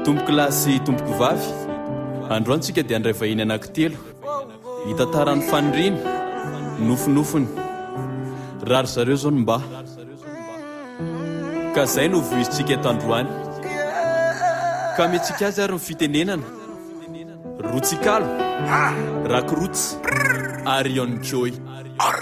tompoko lasy tompoko vavy androantsika dia andray vahiny anankitelo hitantarany faniriny nofinofiny rary zareo zao ny mba ka zay no voizitsika eto androany ka metsika azy ary ny fitenenana rotsikalo rakorotsy ary Ion Joy